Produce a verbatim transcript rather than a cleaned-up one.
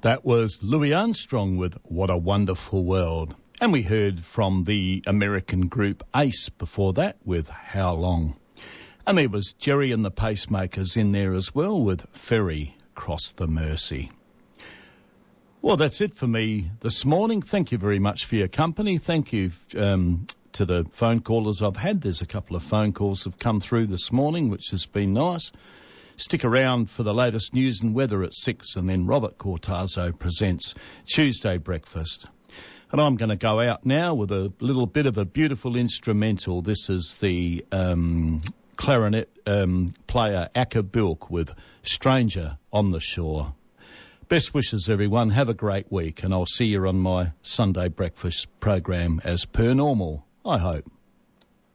That was Louis Armstrong with What a Wonderful World. And we heard from the American group Ace before that with How Long. And there was Jerry and the Pacemakers in there as well with Ferry Cross the Mersey. Well, that's it for me this morning. Thank you very much for your company. Thank you um, to the phone callers I've had. There's a couple of phone calls have come through this morning, which has been nice. Stick around for the latest news and weather at six, and then Robert Cortazzo presents Tuesday Breakfast. And I'm going to go out now with a little bit of a beautiful instrumental. This is the um, clarinet um, player Acker Bilk with Stranger on the Shore. Best wishes, everyone. Have a great week, and I'll see you on my Sunday breakfast program as per normal, I hope.